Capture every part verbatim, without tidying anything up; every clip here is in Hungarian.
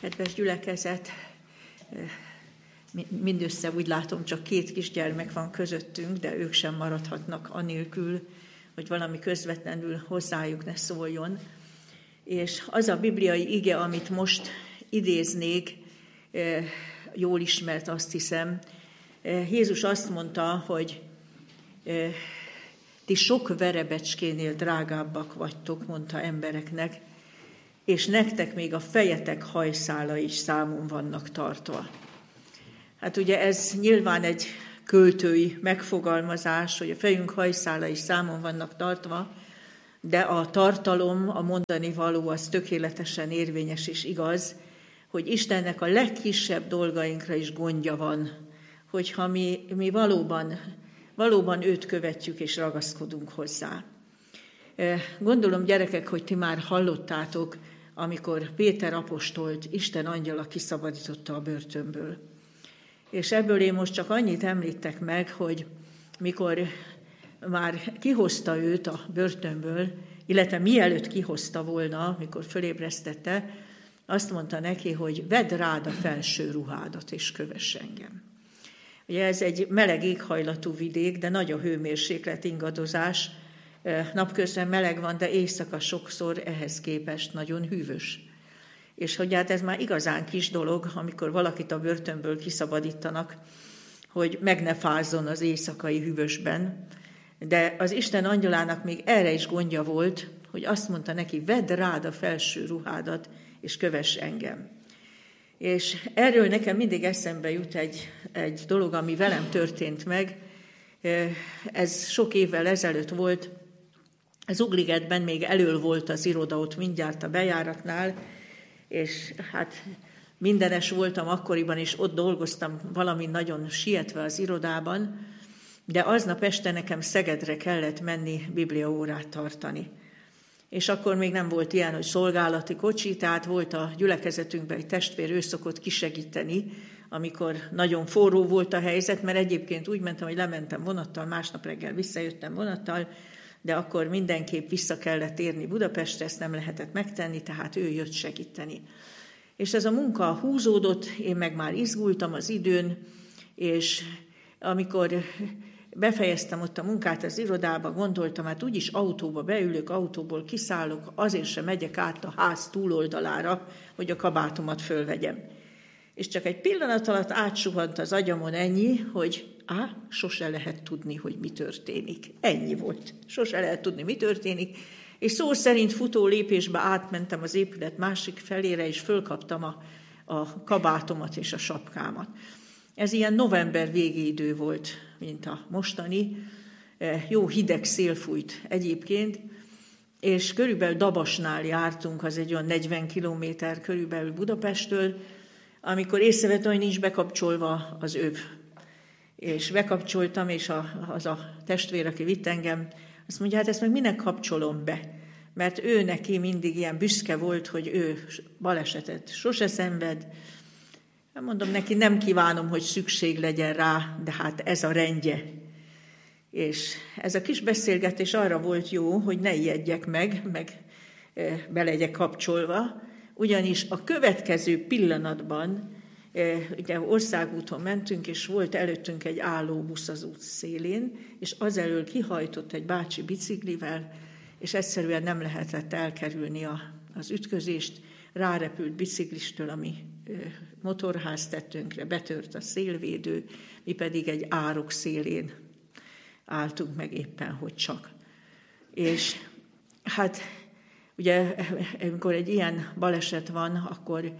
Kedves gyülekezet, mindössze úgy látom, csak két kisgyermek van közöttünk, de ők sem maradhatnak anélkül, hogy valami közvetlenül hozzájuk ne szóljon. És az a bibliai ige, amit most idéznék, jól ismert, azt hiszem. Jézus azt mondta, hogy ti sok verebecskénél drágábbak vagytok, mondta embereknek, és nektek még a fejetek hajszála is számon vannak tartva. Hát ugye ez nyilván egy költői megfogalmazás, hogy a fejünk hajszála is számon vannak tartva, de a tartalom, a mondani való az tökéletesen érvényes és igaz, hogy Istennek a legkisebb dolgainkra is gondja van, hogyha mi, mi valóban, valóban őt követjük és ragaszkodunk hozzá. Gondolom, gyerekek, hogy ti már hallottátok, amikor Péter apostolt Isten angyala kiszabadította a börtönből. És ebből én most csak annyit említek meg, hogy mikor már kihozta őt a börtönből, illetve mielőtt kihozta volna, mikor fölébresztette, azt mondta neki, hogy vedd rád a felső ruhádat, és kövess engem. Ugye ez egy meleg éghajlatú vidék, de nagy a hőmérséklet ingadozás. Napközben meleg van, de éjszaka sokszor ehhez képest nagyon hűvös. És hogy hát ez már igazán kis dolog, amikor valakit a börtönből kiszabadítanak, hogy meg ne fázzon az éjszakai hűvösben. De az Isten angyalának még erre is gondja volt, hogy azt mondta neki, vedd rád a felső ruhádat, és kövess engem. És erről nekem mindig eszembe jut egy, egy dolog, ami velem történt meg. Ez sok évvel ezelőtt volt. Az Ugligetben még elől volt az iroda, ott mindjárt a bejáratnál, és hát mindenes voltam akkoriban, és ott dolgoztam valami nagyon sietve az irodában, de aznap este nekem Szegedre kellett menni bibliaórát tartani. És akkor még nem volt ilyen, hogy szolgálati kocsi, tehát volt a gyülekezetünkben egy testvér, ő szokott kisegíteni, amikor nagyon forró volt a helyzet, mert egyébként úgy mentem, hogy lementem vonattal, másnap reggel visszajöttem vonattal, de akkor mindenképp vissza kellett érni Budapestre, ezt nem lehetett megtenni, tehát ő jött segíteni. És ez a munka húzódott, én meg már izgultam az időn, és amikor befejeztem ott a munkát az irodába, gondoltam, hát úgyis autóba beülök, autóból kiszállok, azért sem megyek át a ház túloldalára, hogy a kabátomat fölvegyem. És csak egy pillanat alatt átsuhant az agyamon ennyi, hogy á, sose lehet tudni, hogy mi történik. Ennyi volt. Sose lehet tudni, mi történik. És szó szerint futó lépésbe átmentem az épület másik felére, és fölkaptam a, a kabátomat és a sapkámat. Ez ilyen november végi idő volt, mint a mostani. Jó hideg szél fújt egyébként, és körülbelül Dabasnál jártunk, az egy olyan negyven kilométer körülbelül Budapesttől, amikor észrevettem, hogy nincs bekapcsolva az öv. És bekapcsoltam, és a, az a testvér, aki vitt engem, azt mondja, hát ezt meg minek kapcsolom be? Mert ő neki mindig ilyen büszke volt, hogy ő balesetet sose szenved. Mondom neki, nem kívánom, hogy szükség legyen rá, de hát ez a rendje. És ez a kis beszélgetés arra volt jó, hogy ne ijedjek meg, meg be legyek kapcsolva, ugyanis a következő pillanatban, ugye országúton mentünk, és volt előttünk egy álló busz az út szélén, és az elől kihajtott egy bácsi biciklivel, és egyszerűen nem lehetett elkerülni a, az ütközést, rárepült biciklistől, ami motorháztetőnkre, betört a szélvédő, mi pedig egy árok szélén álltunk meg éppen, hogy csak. És hát ugye, amikor egy ilyen baleset van, akkor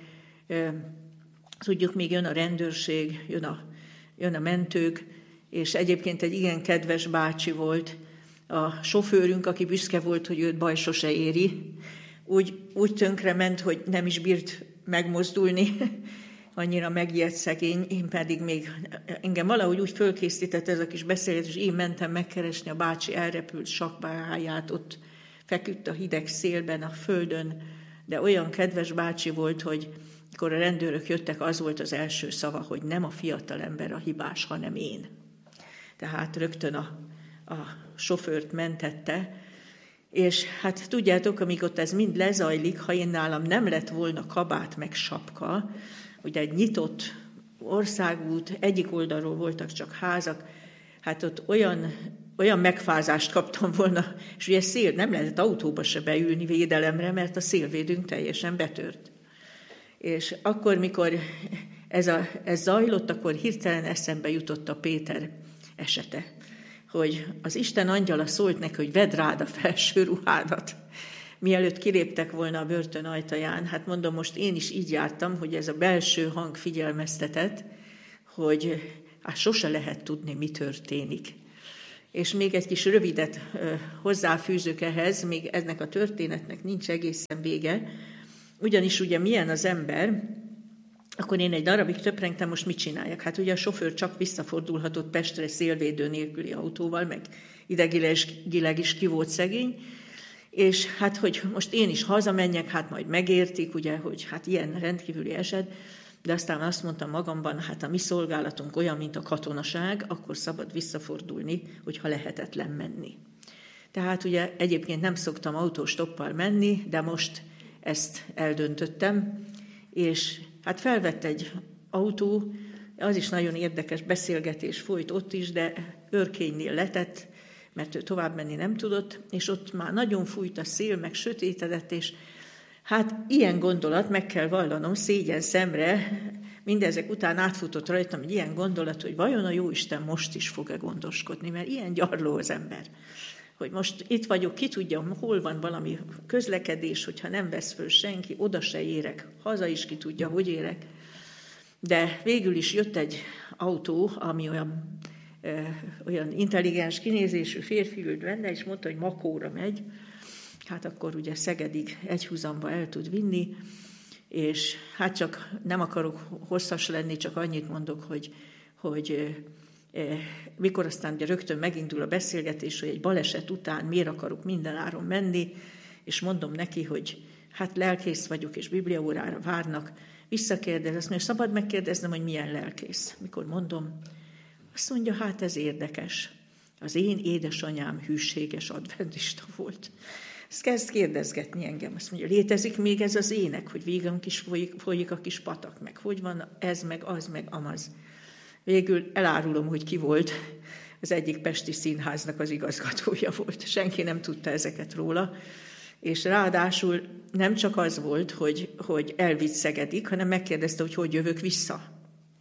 tudjuk, még jön a rendőrség, jön a, jön a mentők, és egyébként egy igen kedves bácsi volt, a sofőrünk, aki büszke volt, hogy őt baj sose éri, úgy, úgy tönkre ment, hogy nem is bírt megmozdulni, annyira megijedt szegény, én pedig még engem valahogy úgy fölkészített ez a kis beszélgetés, én mentem megkeresni a bácsi elrepült sakbájáját, ott feküdt a hideg szélben a földön, de olyan kedves bácsi volt, hogy amikor a rendőrök jöttek, az volt az első szava, hogy nem a fiatal ember a hibás, hanem én. Tehát rögtön a, a sofőrt mentette, És hát tudjátok, amíg ott ez mind lezajlik, ha én nálam nem lett volna kabát meg sapka, ugye egy nyitott országút, egyik oldalról voltak csak házak, hát ott olyan, olyan megfázást kaptam volna, és ugye szél, nem lehetett autóba se beülni védelemre, mert a szélvédőnk teljesen betört. És akkor, mikor ez, a, ez zajlott, akkor hirtelen eszembe jutott a Péter esete, hogy az Isten angyala szólt neki, hogy vedd rád a felső ruhádat, mielőtt kiléptek volna a börtön ajtaján. Hát mondom, most én is így jártam, hogy ez a belső hang figyelmeztetett, hogy hát sose lehet tudni, mi történik. És még egy kis rövidet hozzáfűzök ehhez, még ennek a történetnek nincs egészen vége, ugyanis ugye milyen az ember, akkor én egy darabig töprengtem, most mit csináljak? Hát ugye a sofőr csak visszafordulhatott Pestre szélvédő nélküli autóval, meg idegileg is ki volt szegény, és hát, hogy most én is hazamenjek, hát majd megértik, ugye, hogy hát ilyen rendkívüli eset, de aztán azt mondtam magamban, hát a mi szolgálatunk olyan, mint a katonaság, akkor szabad visszafordulni, hogyha lehetetlen menni. Tehát ugye egyébként nem szoktam autóstoppal menni, de most ezt eldöntöttem, és hát felvett egy autó, az is nagyon érdekes beszélgetés folyt ott is, de Örkénynél letett, mert ő tovább menni nem tudott, és ott már nagyon fújt a szél, meg sötétedett, és hát ilyen gondolat, meg kell vallanom, szégyen szemre, mindezek után átfutott rajtam egy ilyen gondolat, hogy vajon a Jóisten most is fog-e gondoskodni, mert ilyen gyarló az ember. Hogy most itt vagyok, ki tudja, hol van valami közlekedés, hogyha nem vesz föl senki, oda se érek, haza is ki tudja, hogy érek. De végül is jött egy autó, ami olyan, ö, olyan intelligens kinézésű férfi ült benne, és mondta, hogy Makóra megy. Hát akkor ugye Szegedig egyhuzamba el tud vinni, és hát csak nem akarok hosszas lenni, csak annyit mondok, hogy, hogy mikor aztán ugye rögtön megindul a beszélgetés, hogy egy baleset után miért akarok mindenáron menni, és mondom neki, hogy hát lelkész vagyok, és bibliaórára várnak, visszakérdez, azt mondja, szabad megkérdeznem, hogy milyen lelkész. Mikor mondom, azt mondja, hát ez érdekes. Az én édesanyám hűséges adventista volt. Ezt kezd kérdezgetni engem, azt mondja, létezik még ez az ének, hogy végig is folyik, folyik a kis patak, meg hogy van ez, meg az, meg amaz. Végül elárulom, hogy ki volt, az egyik pesti színháznak az igazgatója volt. Senki nem tudta ezeket róla. És ráadásul nem csak az volt, hogy, hogy elvitt Szegedig, hanem megkérdezte, hogy hogy jövök vissza.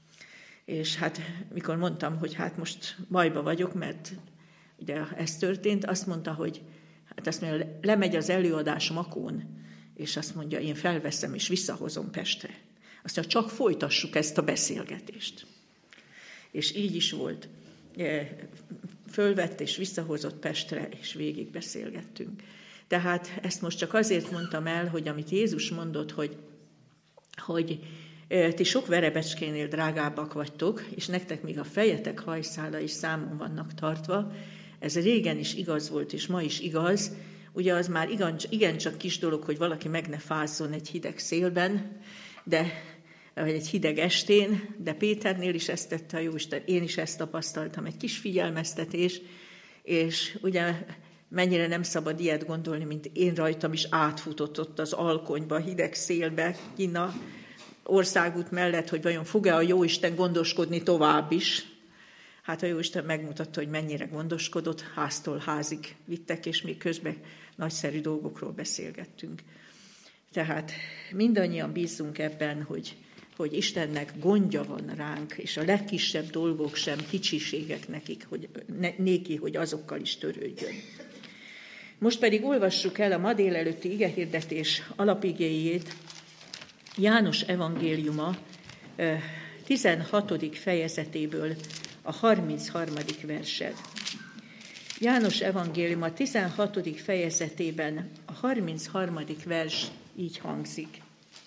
És hát mikor mondtam, hogy hát most bajba vagyok, mert ugye ez történt, azt mondta, hogy hát azt mondja, lemegy az előadás Makón, és azt mondja, én felveszem és visszahozom Pestre. Azt mondja, csak folytassuk ezt a beszélgetést. És így is volt. Fölvett és visszahozott Pestre, és végig beszélgettünk. Tehát ezt most csak azért mondtam el, hogy amit Jézus mondott, hogy, hogy ti sok verebecskénél drágábbak vagytok, és nektek még a fejetek hajszála is számon vannak tartva. Ez régen is igaz volt, és ma is igaz. Ugye az már igencsak kis dolog, hogy valaki meg ne fázzon egy hideg szélben, de vagy egy hideg estén, de Péternél is ezt tette a Jóisten, én is ezt tapasztaltam, egy kis figyelmeztetés, és ugye mennyire nem szabad ilyet gondolni, mint én rajtam is átfutott ott az alkonyba, hideg szélbe, Kína országút mellett, hogy vajon fog-e a Jóisten gondoskodni tovább is. Hát a Jóisten megmutatta, hogy mennyire gondoskodott, háztól házig vittek, és még közben nagyszerű dolgokról beszélgettünk. Tehát mindannyian bízzunk ebben, hogy hogy Istennek gondja van ránk, és a legkisebb dolgok sem kicsiségek nekik, hogy, ne, néki, hogy azokkal is törődjön. Most pedig olvassuk el a ma délelőtti igehirdetés alapigéjét, János evangéliuma tizenhatodik fejezetéből a harmincharmadik versed. János evangéliuma tizenhatodik fejezetében a harmincharmadik vers így hangzik.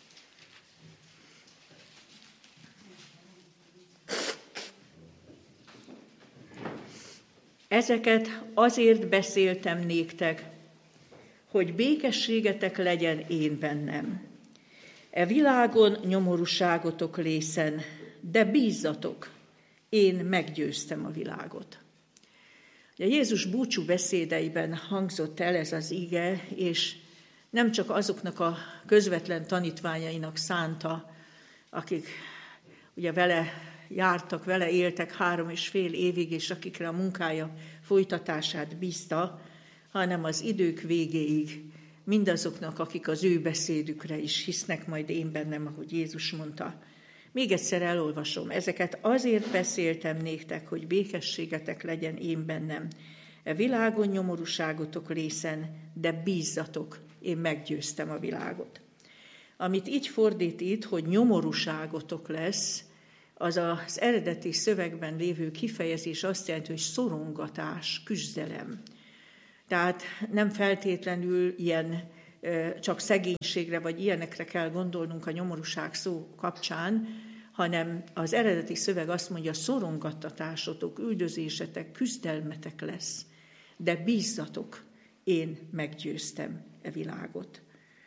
Ezeket azért beszéltem néktek, hogy békességetek legyen én bennem. E világon nyomorúságotok lészen, de bízzatok, én meggyőztem a világot. A Jézus búcsú beszédeiben hangzott el ez az ige, és nem csak azoknak a közvetlen tanítványainak szánta, akik ugye vele jártak, vele éltek három és fél évig, és akikre a munkája folytatását bízta, hanem az idők végéig mindazoknak, akik az ő beszédükre is hisznek majd én bennem, ahogy Jézus mondta. Még egyszer elolvasom, ezeket azért beszéltem néktek, hogy békességetek legyen én bennem. E világon nyomorúságotok lészen, de bízzatok, én meggyőztem a világot. Amit így fordít itt, hogy nyomorúságotok lesz, az az eredeti szövegben lévő kifejezés azt jelenti, hogy szorongatás, küzdelem. Tehát nem feltétlenül ilyen csak szegénységre vagy ilyenekre kell gondolnunk a nyomorúság szó kapcsán, hanem az eredeti szöveg azt mondja, szorongattatásotok, üldözésetek, küzdelmetek lesz, de bízzatok, én meggyőztem e világot.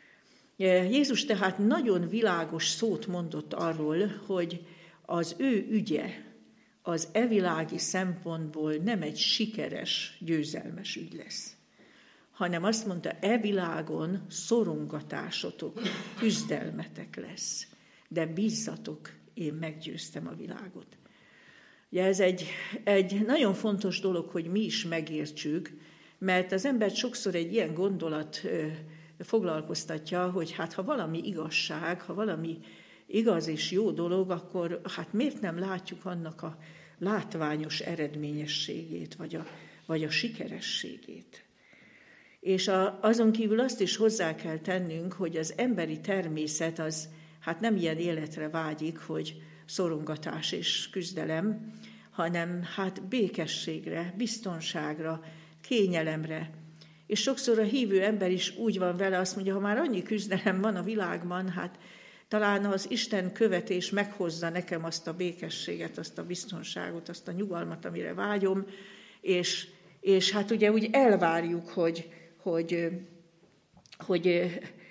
Jézus tehát nagyon világos szót mondott arról, hogy az ő ügye az evilági szempontból nem egy sikeres, győzelmes ügy lesz, hanem azt mondta, e világon szorongatásotok, küzdelmetek lesz, de bízzatok, én meggyőztem a világot. Ugye ez egy, egy nagyon fontos dolog, hogy mi is megértsük, mert az embert sokszor egy ilyen gondolat foglalkoztatja, hogy hát ha valami igazság, ha valami igaz és jó dolog, akkor hát miért nem látjuk annak a látványos eredményességét, vagy a, vagy a sikerességét. És a, azon kívül azt is hozzá kell tennünk, hogy az emberi természet az hát nem ilyen életre vágyik, hogy szorongatás és küzdelem, hanem hát békességre, biztonságra, kényelemre. És sokszor a hívő ember is úgy van vele, azt mondja, ha már annyi küzdelem van a világban, hát talán az Isten követés meghozza nekem azt a békességet, azt a biztonságot, azt a nyugalmat, amire vágyom, és, és hát ugye úgy elvárjuk, hogy, hogy, hogy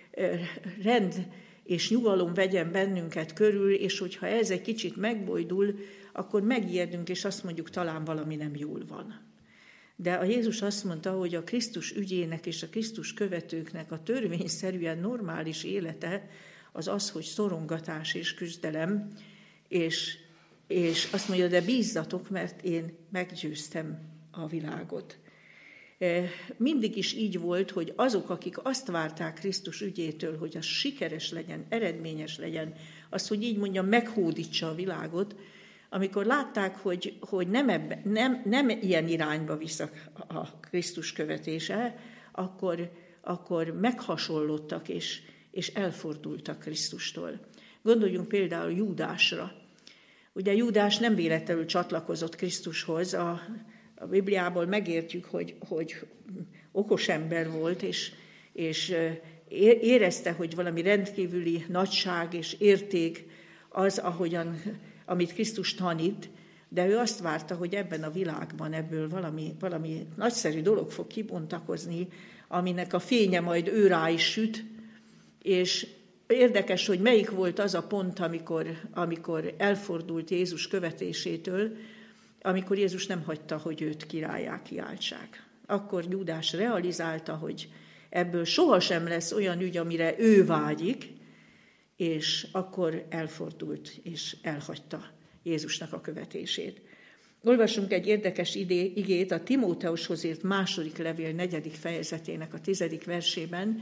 rend és nyugalom vegyen bennünket körül, és hogyha ez egy kicsit megbojdul, akkor megijedünk, és azt mondjuk, talán valami nem jól van. De a Jézus azt mondta, hogy a Krisztus ügyének és a Krisztus követőknek a törvényszerűen normális élete az az, hogy szorongatás és küzdelem, és, és azt mondja, de bízzatok, mert én meggyőztem a világot. Mindig is így volt, hogy azok, akik azt várták Krisztus ügyétől, hogy az sikeres legyen, eredményes legyen, az, hogy így mondjam, meghódítsa a világot, amikor látták, hogy, hogy nem, ebbe, nem, nem ilyen irányba visz a, a Krisztus követése, akkor, akkor meghasonlottak és, és elfordultak Krisztustól. Gondoljunk például Júdásra. Ugye Júdás nem véletlenül csatlakozott Krisztushoz, a, a Bibliából megértjük, hogy, hogy okos ember volt, és, és érezte, hogy valami rendkívüli nagyság és érték az, ahogyan, amit Krisztus tanít, de ő azt várta, hogy ebben a világban ebből valami, valami nagyszerű dolog fog kibontakozni, aminek a fénye majd ő rá is süt, és érdekes, hogy melyik volt az a pont, amikor, amikor elfordult Jézus követésétől, amikor Jézus nem hagyta, hogy őt királlyá kiáltsák. Akkor Júdás realizálta, hogy ebből sohasem lesz olyan ügy, amire ő vágyik, és akkor elfordult és elhagyta Jézusnak a követését. Olvasunk egy érdekes igét a Timóteushoz írt második levél negyedik fejezetének a tizedik versében.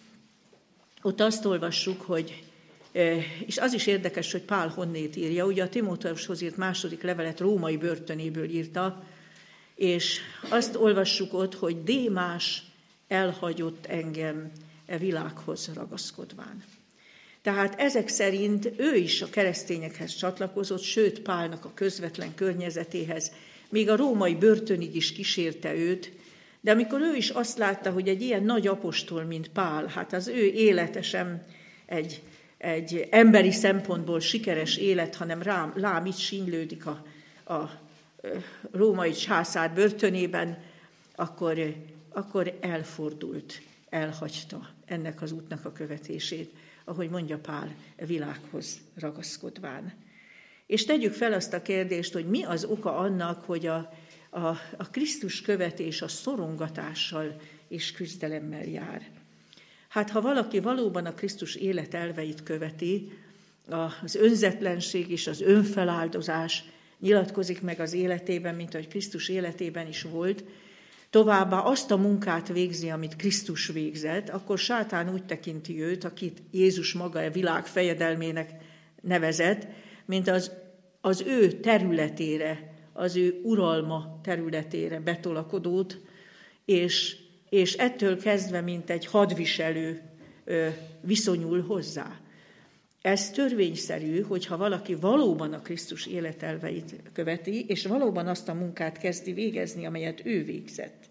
Ott azt olvassuk, hogy, és az is érdekes, hogy Pál honnét írja, ugye a Timóteushoz írt második levelet római börtönéből írta, és azt olvassuk ott, hogy Démás elhagyott engem e világhoz ragaszkodván. Tehát ezek szerint ő is a keresztényekhez csatlakozott, sőt Pálnak a közvetlen környezetéhez, még a római börtönig is kísérte őt, de amikor ő is azt látta, hogy egy ilyen nagy apostol, mint Pál, hát az ő élete sem egy, egy emberi szempontból sikeres élet, hanem rám, lám itt sínylődik a, a római császár börtönében, akkor, akkor elfordult, elhagyta ennek az útnak a követését, ahogy mondja Pál, a világhoz ragaszkodván. És tegyük fel azt a kérdést, hogy mi az oka annak, hogy a, a, a Krisztus követés a szorongatással és küzdelemmel jár. Hát ha valaki valóban a Krisztus életelveit követi, az önzetlenség és az önfeláldozás nyilatkozik meg az életében, mint ahogy Krisztus életében is volt, továbbá azt a munkát végzi, amit Krisztus végzett, akkor sátán úgy tekinti őt, akit Jézus maga a világ fejedelmének nevezett, mint az, az ő területére, az ő uralma területére betolakodót, és, és ettől kezdve, mint egy hadviselő viszonyul hozzá. Ez törvényszerű, hogyha valaki valóban a Krisztus életelveit követi, és valóban azt a munkát kezdi végezni, amelyet ő végzett.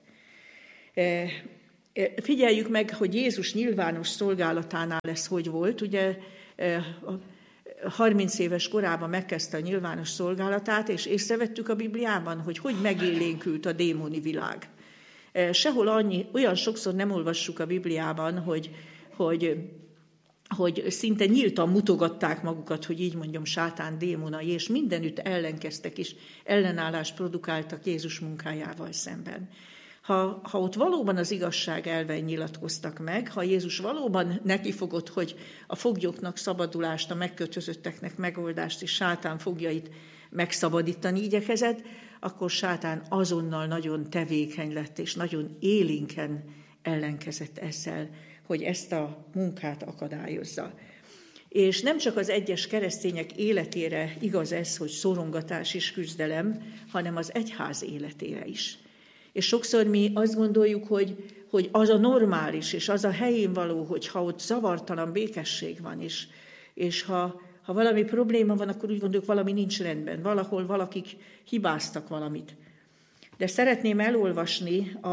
Figyeljük meg, hogy Jézus nyilvános szolgálatánál ez hogy volt. Ugye harminc éves korában megkezdte a nyilvános szolgálatát, és észrevettük a Bibliában, hogy hogy megélénkült a démoni világ. Sehol annyi, olyan sokszor nem olvassuk a Bibliában, hogy, hogy, hogy szinte nyíltan mutogatták magukat, hogy így mondjam, sátán démonai, és mindenütt ellenkeztek, és ellenállást produkáltak Jézus munkájával szemben. Ha, ha ott valóban az igazság elvei nyilatkoztak meg, ha Jézus valóban nekifogott, hogy a foglyoknak szabadulást, a megkötözötteknek megoldást, és sátán fogjait megszabadítani igyekezett, akkor sátán azonnal nagyon tevékeny lett, és nagyon élénken ellenkezett ezzel, hogy ezt a munkát akadályozza. És nem csak az egyes keresztények életére igaz ez, hogy szorongatás és küzdelem, hanem az egyház életére is. És sokszor mi azt gondoljuk, hogy, hogy az a normális, és az a helyén való, hogy ha ott zavartalan békesség van, és, és ha, ha valami probléma van, akkor úgy gondoljuk, valami nincs rendben, valahol valakik hibáztak valamit. De szeretném elolvasni a,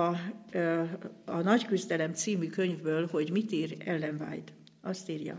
a Nagy küzdelem című könyvből, hogy mit ír Ellen White. Azt írja: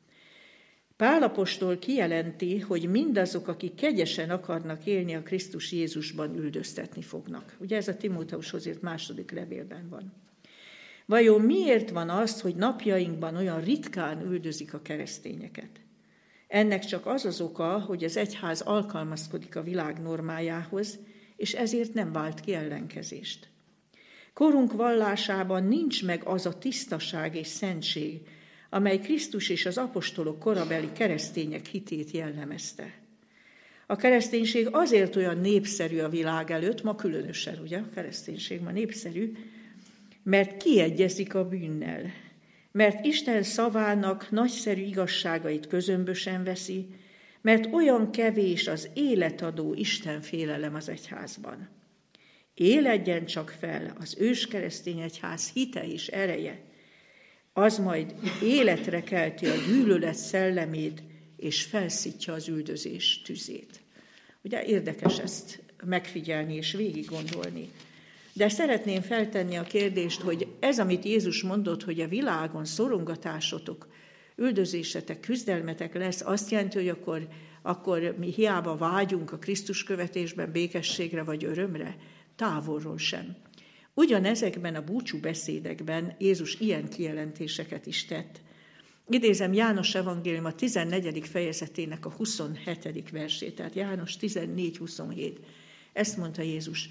Pál apostol kijelenti, hogy mindazok, akik kegyesen akarnak élni a Krisztus Jézusban, üldöztetni fognak. Ugye ez a Timóteushoz írt második levélben van. Vajon miért van az, hogy napjainkban olyan ritkán üldözik a keresztényeket? Ennek csak az az oka, hogy az egyház alkalmazkodik a világ normájához, és ezért nem vált ki ellenkezést. Korunk vallásában nincs meg az a tisztaság és szentség, amely Krisztus és az apostolok korabeli keresztények hitét jellemezte. A kereszténység azért olyan népszerű a világ előtt, ma különösen, ugye, a kereszténység ma népszerű, mert kiegyezik a bűnnel, mert Isten szavának nagyszerű igazságait közömbösen veszi, mert olyan kevés az életadó Isten félelem az egyházban. Éledjen csak fel az őskeresztény egyház hite és ereje, az majd életre kelti a gyűlölet szellemét, és felszítja az üldözés tüzét. Ugye érdekes ezt megfigyelni és végig gondolni. De szeretném feltenni a kérdést, hogy ez, amit Jézus mondott, hogy a világon szorongatásotok, üldözésetek, küzdelmetek lesz, azt jelenti, hogy akkor, akkor mi hiába vágyunk a Krisztus követésben békességre vagy örömre? Távolról sem. Ugyanezekben a búcsú beszédekben Jézus ilyen kijelentéseket is tett. Idézem János evangélium a tizennegyedik fejezetének a huszonhetedik versét, tehát János tizennégy huszonhét. Ezt mondta Jézus.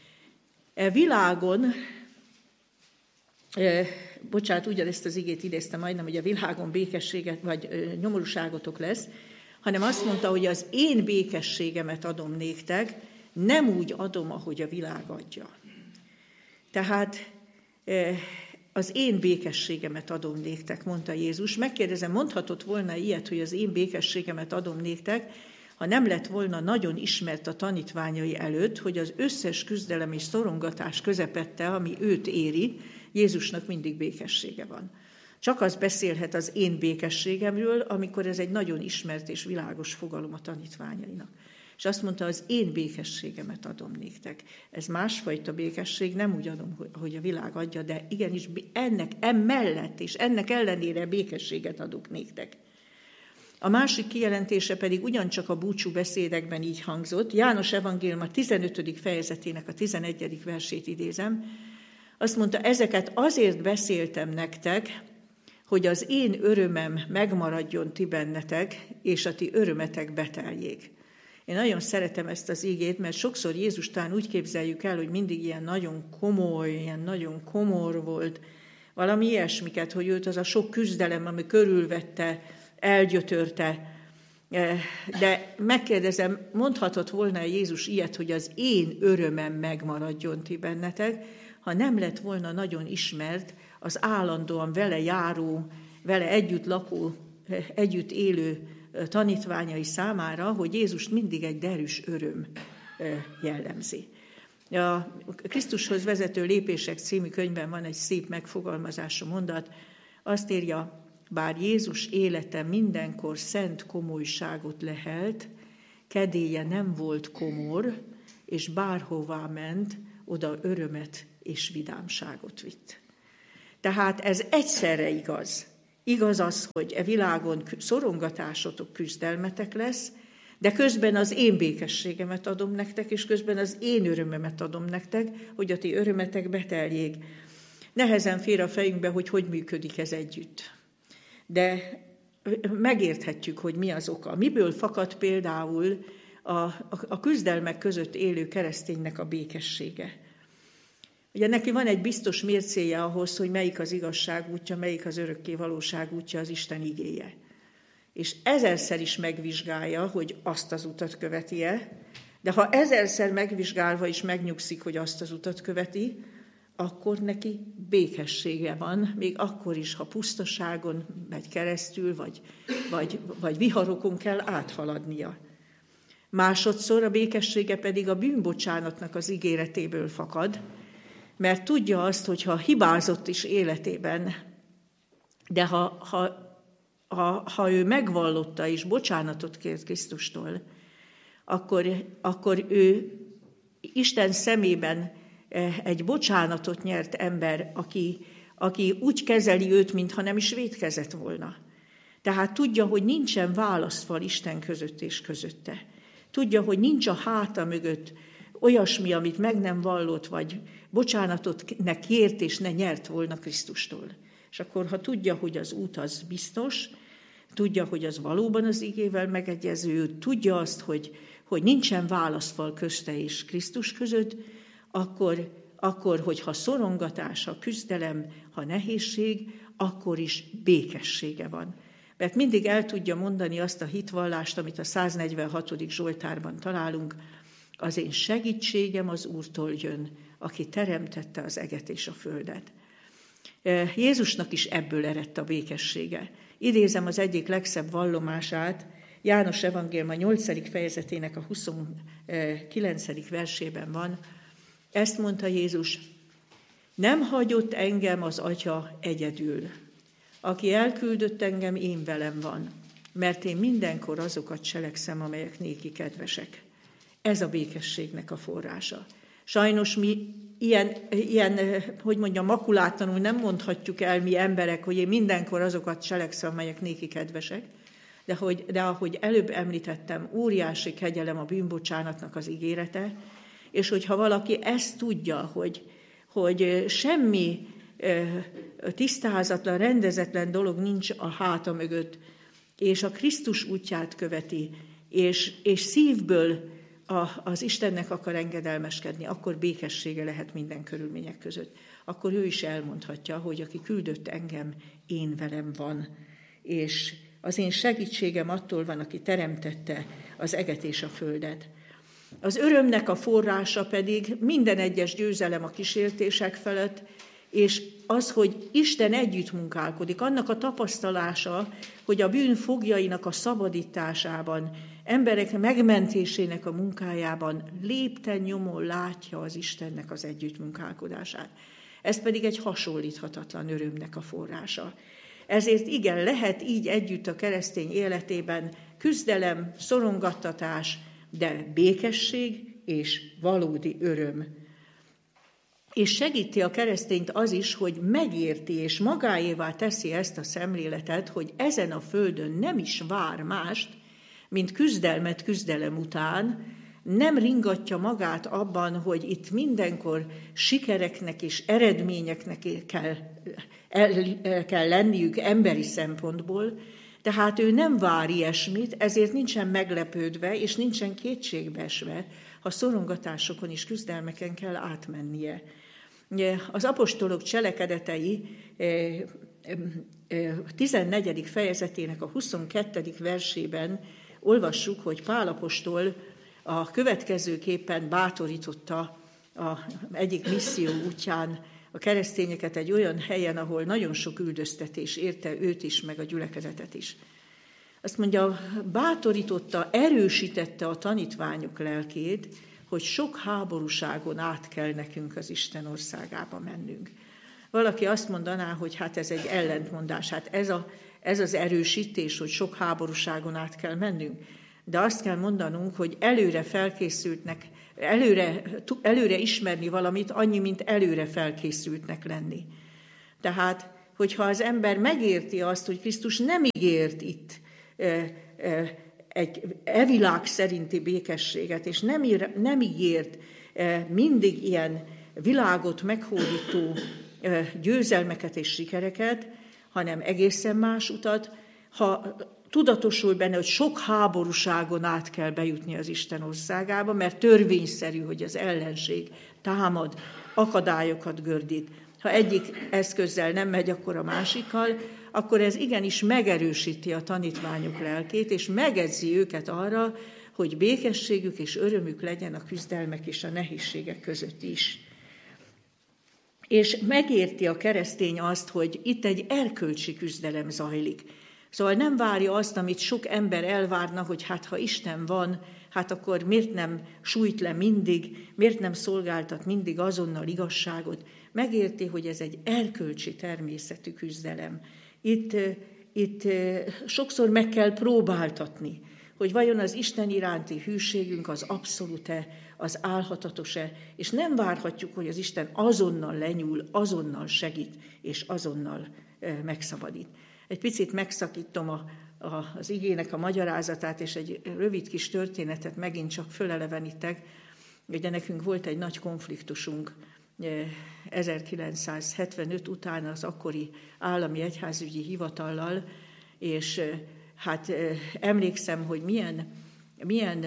E világon, e, bocsánat, ugyanezt az igét idéztem majdnem, hogy a világon békességet vagy e, nyomorúságotok lesz, hanem azt mondta, hogy az én békességemet adom néktek, nem úgy adom, ahogy a világ adja. Tehát az én békességemet adom néktek, mondta Jézus. Megkérdezem, mondhatott volna ilyet, hogy az én békességemet adom néktek, ha nem lett volna nagyon ismert a tanítványai előtt, hogy az összes küzdelem és szorongatás közepette, ami őt éri, Jézusnak mindig békessége van. Csak az beszélhet az én békességemről, amikor ez egy nagyon ismert és világos fogalom a tanítványainak. És azt mondta, az én békességemet adom néktek. Ez másfajta békesség, nem úgy adom, hogy a világ adja, de igenis ennek emellett és ennek ellenére békességet adok néktek. A másik kijelentése pedig ugyancsak a búcsú beszédekben így hangzott. János evangélium a tizenötödik fejezetének a tizenegyedik versét idézem. Azt mondta, ezeket azért beszéltem nektek, hogy az én örömem megmaradjon ti bennetek, és a ti örömetek beteljék. Én nagyon szeretem ezt az igét, mert sokszor Jézus talán úgy képzeljük el, hogy mindig ilyen nagyon komoly, ilyen nagyon komor volt, valami ilyesmiket, hogy őt az a sok küzdelem, ami körülvette, elgyötörte. De megkérdezem, mondhatott volna Jézus ilyet, hogy az én örömem megmaradjon ti bennetek, ha nem lett volna nagyon ismert az állandóan vele járó, vele együtt lakó, együtt élő tanítványai számára, hogy Jézust mindig egy derűs öröm jellemzi. A Krisztushoz vezető lépések című könyvben van egy szép megfogalmazású mondat, azt írja, bár Jézus élete mindenkor szent komolyságot lehelt, kedélye nem volt komor, és bárhová ment, oda örömet és vidámságot vitt. Tehát ez egyszerre igaz. Igaz az, hogy e világon szorongatásotok, küzdelmetek lesz, de közben az én békességemet adom nektek, és közben az én örömemet adom nektek, hogy a ti örömetek beteljék. Nehezen fér a fejünkbe, hogy hogy működik ez együtt. De megérthetjük, hogy mi az oka. Miből fakad például a, a, a küzdelmek között élő kereszténynek a békessége. Ugye neki van egy biztos mércéje ahhoz, hogy melyik az igazság útja, melyik az örökké valóság útja, az Isten igéje. És ezerszer is megvizsgálja, hogy azt az utat követi-e, de ha ezerszer megvizsgálva is megnyugszik, hogy azt az utat követi, akkor neki békessége van, még akkor is, ha pusztaságon megy keresztül, vagy, vagy, vagy viharokon kell áthaladnia. Másodszor a békessége pedig a bűnbocsánatnak az ígéretéből fakad, mert tudja azt, hogy ha hibázott is életében, de ha, ha, ha, ha ő megvallotta és bocsánatot kért Krisztustól, akkor, akkor ő Isten szemében egy bocsánatot nyert ember, aki, aki úgy kezeli őt, mintha nem is vétkezett volna. Tehát tudja, hogy nincsen válaszfal Isten között és közötte. Tudja, hogy nincs a háta mögött olyasmi, amit meg nem vallott, vagy bocsánatot ne kért és ne nyert volna Krisztustól. És akkor, ha tudja, hogy az út az biztos, tudja, hogy az valóban az igével megegyező, tudja azt, hogy, hogy nincsen válaszfal közte és Krisztus között, akkor, akkor, hogyha szorongatás, ha küzdelem, ha nehézség, akkor is békessége van. Mert mindig el tudja mondani azt a hitvallást, amit a száznegyvenhatodik Zsoltárban találunk, az én segítségem az Úrtól jön, aki teremtette az eget és a földet. Jézusnak is ebből eredt a békessége. Idézem az egyik legszebb vallomását, János evangéliuma nyolcadik fejezetének a huszonkilencedik versében van. Ezt mondta Jézus, nem hagyott engem az Atya egyedül. Aki elküldött engem, én velem van, mert én mindenkor azokat cselekszem, amelyek néki kedvesek. Ez a békességnek a forrása. Sajnos mi ilyen, ilyen, hogy mondjam, makulátlanul nem mondhatjuk el mi emberek, hogy én mindenkor azokat cselekszem, amelyek néki kedvesek, de, hogy, de ahogy előbb említettem, óriási kegyelem a bűnbocsánatnak az ígérete, és hogyha valaki ezt tudja, hogy, hogy semmi tisztázatlan, rendezetlen dolog nincs a háta mögött, és a Krisztus útját követi, és, és szívből a, az Istennek akar engedelmeskedni, akkor békessége lehet minden körülmények között. Akkor ő is elmondhatja, hogy aki küldött engem, én velem van, és az én segítségem attól van, aki teremtette az eget és a földet. Az örömnek a forrása pedig minden egyes győzelem a kísértések felett, és az, hogy Isten együtt munkálkodik, annak a tapasztalása, hogy a bűn fogjainak a szabadításában, emberek megmentésének a munkájában lépten nyomon látja az Istennek az együttmunkálkodását. Ez pedig egy hasonlíthatatlan örömnek a forrása. Ezért igen, lehet így együtt a keresztény életében küzdelem, szorongattatás, de békesség és valódi öröm. És segíti a keresztényt az is, hogy megérti és magáévá teszi ezt a szemléletet, hogy ezen a földön nem is vár mást, mint küzdelmet küzdelem után, nem ringatja magát abban, hogy itt mindenkor sikereknek és eredményeknek kell, el, kell lenniük emberi szempontból, Tehát ő nem vár ilyesmit, ezért nincsen meglepődve, és nincsen kétségbeesve, ha szorongatásokon és küzdelmeken kell átmennie. Az apostolok cselekedetei tizennegyedik fejezetének a huszonkettedik versében olvassuk, hogy Pál apostol a következőképpen bátorította a egyik misszió útján a keresztényeket egy olyan helyen, ahol nagyon sok üldöztetés érte őt is, meg a gyülekezetet is. Azt mondja, bátorította, erősítette a tanítványok lelkét, hogy sok háborúságon át kell nekünk az Isten országába mennünk. Valaki azt mondaná, hogy hát ez egy ellentmondás, hát ez, a, ez az erősítés, hogy sok háborúságon át kell mennünk. De azt kell mondanunk, hogy előre felkészültnek, előre, előre ismerni valamit, annyi, mint előre felkészültnek lenni. Tehát, hogyha az ember megérti azt, hogy Krisztus nem ígért itt e, e, egy evilág szerinti békességet, és nem, ír, nem ígért e, mindig ilyen világot meghódító e, győzelmeket és sikereket, hanem egészen más utat, ha tudatosul benne, hogy sok háborúságon át kell bejutni az Isten országába, mert törvényszerű, hogy az ellenség támad, akadályokat gördít. Ha egyik eszközzel nem megy, akkor a másikkal, akkor ez igenis megerősíti a tanítványok lelkét, és megedzi őket arra, hogy békességük és örömük legyen a küzdelmek és a nehézségek között is. És megérti a keresztény azt, hogy itt egy erkölcsi küzdelem zajlik. Szóval nem várja azt, amit sok ember elvárna, hogy hát ha Isten van, hát akkor miért nem sújt le mindig, miért nem szolgáltat mindig azonnal igazságot. Megérti, hogy ez egy erkölcsi természetű küzdelem. Itt, itt sokszor meg kell próbáltatni, hogy vajon az Isten iránti hűségünk az abszolút-e, az álhatatos-e, és nem várhatjuk, hogy az Isten azonnal lenyúl, azonnal segít, és azonnal megszabadít. Egy picit megszakítom a, a, az igének a magyarázatát, és egy rövid kis történetet megint csak fölelevenítek. Ugye nekünk volt egy nagy konfliktusunk ezerkilencszázhetvenöt után az akkori állami egyházügyi hivatallal, és hát emlékszem, hogy milyen, milyen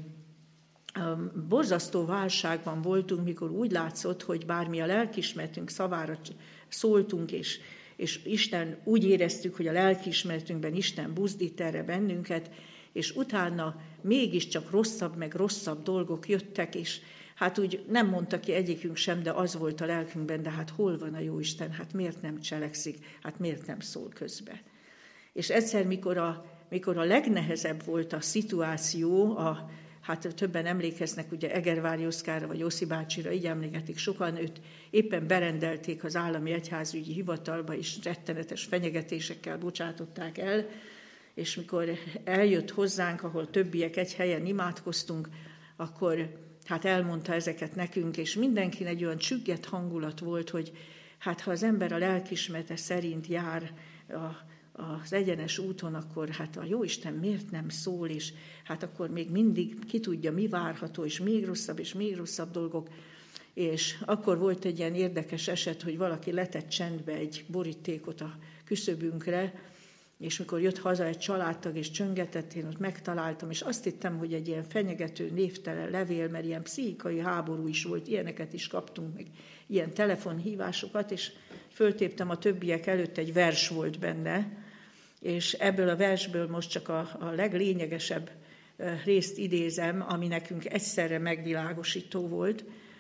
borzasztó válságban voltunk, mikor úgy látszott, hogy bármi a lelkiismeretünk szavára szóltunk, és és Isten úgy éreztük, hogy a lelkiismeretünkben Isten buzdít erre bennünket, és utána mégiscsak rosszabb, meg rosszabb dolgok jöttek, és hát úgy nem mondta ki egyikünk sem, de az volt a lelkünkben, de hát hol van a Jóisten, hát miért nem cselekszik, hát miért nem szól közbe. És egyszer, mikor a, mikor a legnehezebb volt a szituáció, a hát többen emlékeznek ugye Egervári Oszkárra vagy Oszi bácsira, így emléketik sokan, őt éppen berendelték az állami egyházügyi hivatalba, és rettenetes fenyegetésekkel bocsátották el, és mikor eljött hozzánk, ahol többiek egy helyen imádkoztunk, akkor hát elmondta ezeket nekünk, és mindenkin egy olyan csüggett hangulat volt, hogy hát ha az ember a lelkiismerete szerint jár a az egyenes úton, akkor hát a Jóisten miért nem szól, és hát akkor még mindig ki tudja, mi várható, és még rosszabb, és még rosszabb dolgok. És akkor volt egy ilyen érdekes eset, hogy valaki letett csendbe egy borítékot a küszöbünkre, és mikor jött haza egy családtag, és csöngetett, én ott megtaláltam, és azt hittem, hogy egy ilyen fenyegető, névtelen levél, mert ilyen pszichikai háború is volt, ilyeneket is kaptunk, meg ilyen telefonhívásokat, és föltéptem a többiek előtt, egy vers volt benne, és ebből a versből most csak a, a leglényegesebb részt idézem, ami nekünk egyszerre megvilágosító volt.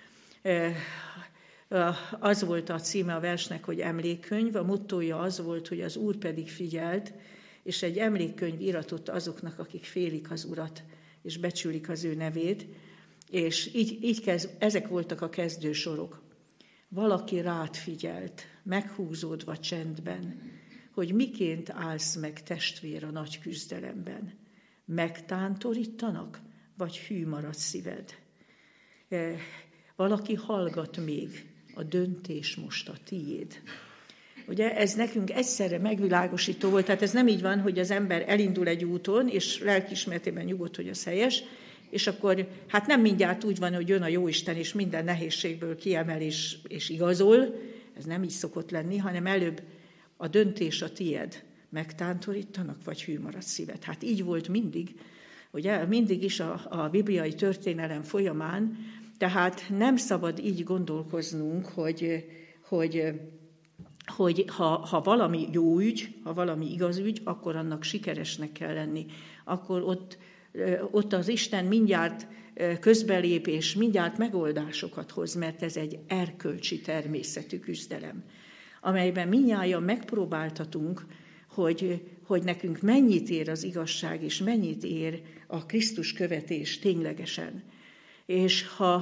Az volt a címe a versnek, hogy emlékkönyv, a mottója az volt, hogy az Úr pedig figyelt, és egy emlékkönyv iratott azoknak, akik félik az Urat, és becsülik az ő nevét, és így, így kezd, ezek voltak a kezdősorok. Valaki rád figyelt, meghúzódva csendben, hogy miként állsz meg testvér a nagy küzdelemben. Megtántorítanak, vagy hű marad szíved? Valaki hallgat még, a döntés most a tiéd. Ugye ez nekünk egyszerre megvilágosító volt, tehát ez nem így van, hogy az ember elindul egy úton, és lelkiismeretében nyugodt, hogy az helyes, és akkor hát nem mindjárt úgy van, hogy jön a Jóisten, és minden nehézségből kiemel és, és igazol, ez nem így szokott lenni, hanem előbb a döntés a tied. megtántorítanak, vagy hű marad szíved. Hát így volt mindig, ugye, mindig is a, a bibliai történelem folyamán, tehát nem szabad így gondolkoznunk, hogy, hogy, hogy ha, ha valami jó ügy, ha valami igaz ügy, akkor annak sikeresnek kell lenni. Akkor ott, ott az Isten mindjárt közbelép, és mindjárt megoldásokat hoz, mert ez egy erkölcsi természetű küzdelem, amelyben mindnyájan megpróbáltatunk, hogy, hogy nekünk mennyit ér az igazság, és mennyit ér a Krisztus követés ténylegesen. És ha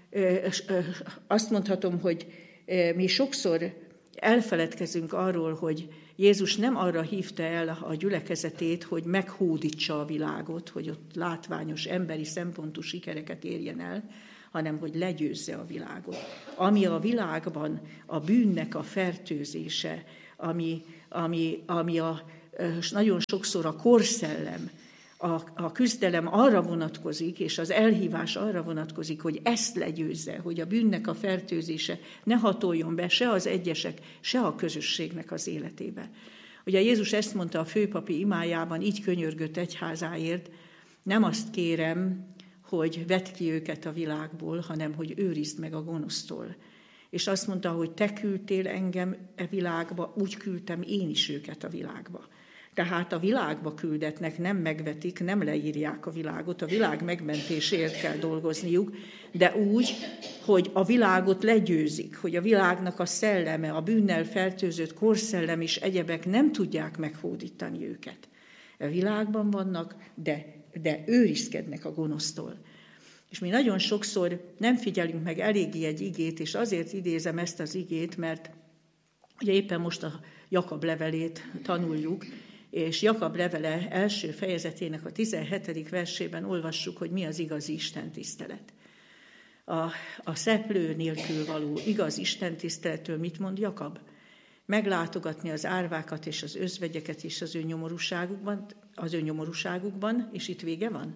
azt mondhatom, hogy mi sokszor elfeledkezünk arról, hogy Jézus nem arra hívta el a gyülekezetét, hogy meghódítsa a világot, hogy ott látványos emberi szempontú sikereket érjen el, hanem hogy legyőzze a világot. Ami a világban a bűnnek a fertőzése, ami, ami, ami a, nagyon sokszor a korszellem, a, a küzdelem arra vonatkozik, és az elhívás arra vonatkozik, hogy ezt legyőzze, hogy a bűnnek a fertőzése ne hatoljon be se az egyesek, se a közösségnek az életébe. Ugye Jézus ezt mondta a főpapi imájában, így könyörgött egyházáért, nem azt kérem, hogy vedd ki őket a világból, hanem hogy őrizd meg a gonosztól. És azt mondta, hogy te küldtél engem e világba, úgy küldtem én is őket a világba. Tehát a világba küldetnek nem megvetik, nem leírják a világot, a világ megmentéséért kell dolgozniuk, de úgy, hogy a világot legyőzik, hogy a világnak a szelleme, a bűnnel fertőzött korszellem és egyebek nem tudják meghódítani őket. A világban vannak, de, de őrizkednek a gonosztól. És mi nagyon sokszor nem figyelünk meg eléggé egy igét, és azért idézem ezt az igét, mert ugye éppen most a Jakab levelét tanuljuk, és Jakab levele első fejezetének a tizenhetedik versében olvassuk, hogy mi az igazi istentisztelet. A, a szeplő nélkül való igaz istentisztelettől mit mond Jakab? Meglátogatni az árvákat és az özvegyeket is az ő nyomorúságukban, az ő nyomorúságukban, és itt vége van?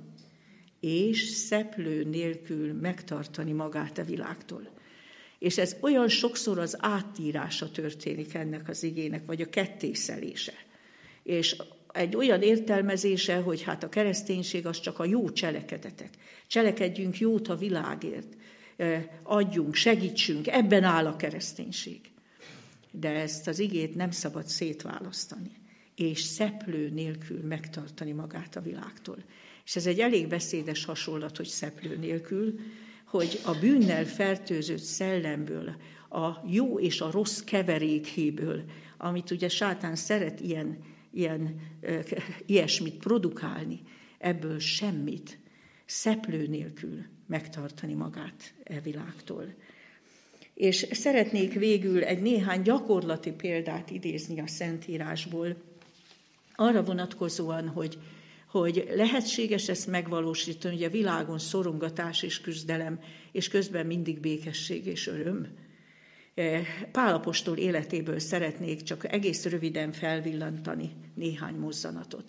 És szeplő nélkül megtartani magát a világtól. És ez olyan sokszor az áttírása történik ennek az igének, vagy a kettészelése. És egy olyan értelmezése, hogy hát a kereszténység az csak a jó cselekedetek. Cselekedjünk jót a világért, adjunk, segítsünk, ebben áll a kereszténység. De ezt az igét nem szabad szétválasztani, és szeplő nélkül megtartani magát a világtól. És ez egy elég beszédes hasonlat, hogy szeplő nélkül, hogy a bűnnel fertőzött szellemből, a jó és a rossz keverékéből, amit ugye sátán szeret ilyen, ilyen ilyesmit produkálni, ebből semmit, szeplő nélkül megtartani magát e világtól. És szeretnék végül egy néhány gyakorlati példát idézni a Szentírásból, arra vonatkozóan, hogy, hogy lehetséges ezt megvalósítani, hogy a világon szorongatás és küzdelem, és közben mindig békesség és öröm. Pál apostol életéből szeretnék csak egész röviden felvillantani néhány mozzanatot.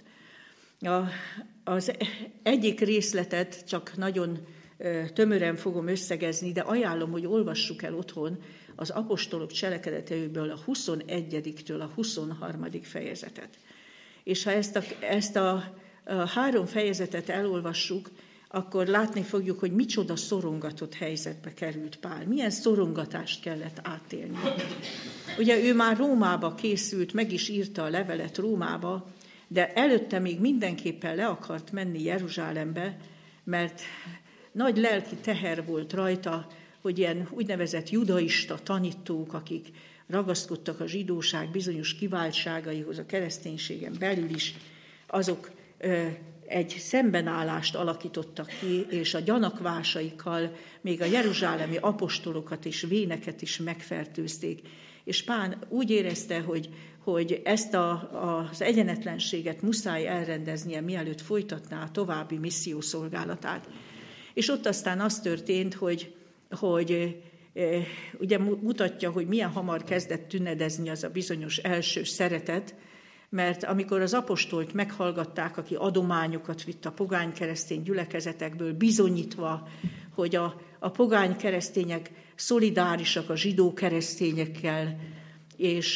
Az egyik részletet csak nagyon tömören fogom összegezni, de ajánlom, hogy olvassuk el otthon az apostolok cselekedeteiből a huszonegyediktől a huszonharmadik fejezetet. És ha ezt a, ezt a, a három fejezetet elolvassuk, akkor látni fogjuk, hogy micsoda szorongatott helyzetbe került Pál. Milyen szorongatást kellett átélni. Ugye ő már Rómába készült, meg is írta a levelet Rómába, de előtte még mindenképpen le akart menni Jeruzsálembe, mert nagy lelki teher volt rajta, hogy ilyen úgynevezett judaista tanítók, akik ragaszkodtak a zsidóság bizonyos kiváltságaihoz a kereszténységen belül is, azok ö, egy szembenállást alakítottak ki, és a gyanakvásaikkal még a jeruzsálemi apostolokat és véneket is megfertőzték. És Pál úgy érezte, hogy, hogy ezt a, az egyenetlenséget muszáj elrendeznie, mielőtt folytatná a további missziószolgálatát. És ott aztán az történt, hogy, hogy e, ugye mutatja, hogy milyen hamar kezdett tünedezni az a bizonyos első szeretet, mert amikor az apostolt meghallgatták, aki adományokat vitt a pogány keresztény gyülekezetekből, bizonyítva, hogy a, a pogány keresztények szolidárisak a zsidó keresztényekkel, és,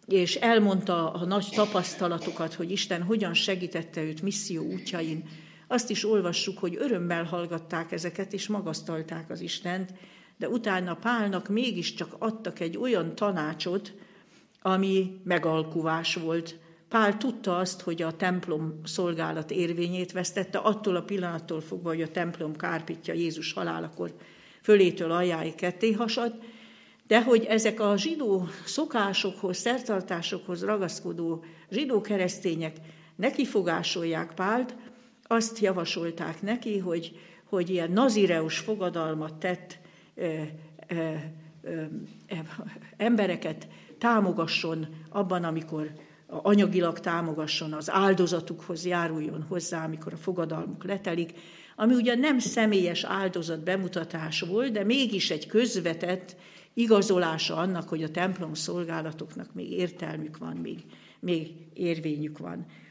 és elmondta a nagy tapasztalatokat, hogy Isten hogyan segítette őt misszió útjain, azt is olvassuk, hogy örömmel hallgatták ezeket, és magasztalták az Istent, de utána Pálnak mégiscsak adtak egy olyan tanácsot, ami megalkuvás volt. Pál tudta azt, hogy a templom szolgálat érvényét vesztette, attól a pillanattól fogva, hogy a templom kárpitja Jézus halálakor fölétől aljáig ketté hasad, de hogy ezek a zsidó szokásokhoz, szertartásokhoz ragaszkodó zsidó keresztények nekifogásolják Pált, azt javasolták neki, hogy, hogy ilyen nazireus fogadalmat tett ö, ö, ö, embereket támogasson abban, amikor anyagilag támogasson, az áldozatukhoz járuljon hozzá, amikor a fogadalmuk letelik, ami ugyan nem személyes áldozat bemutatás volt, de mégis egy közvetett igazolása annak, hogy a templom szolgálatoknak még értelmük van, még, még érvényük van.